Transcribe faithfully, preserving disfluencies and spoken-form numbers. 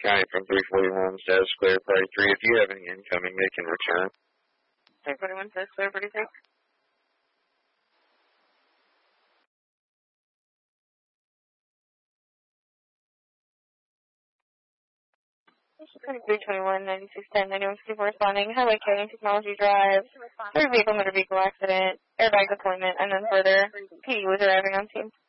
County from three forty-one, status clear, party three. If you have any incoming, they can return. three forty-one, status clear, party three. three twenty-one, ninety-six ten, ninety-one fifty-four responding. Highway K, Technology Drive. Third vehicle, motor vehicle accident. Airbag deployment, and then further. P D was arriving on scene.